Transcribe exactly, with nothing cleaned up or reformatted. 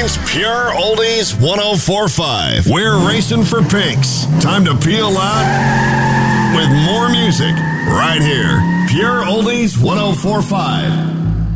Racing's Pure Oldies one oh four point five. We're racing for pinks. Time to peel out with more music right here. Pure Oldies one oh four point five.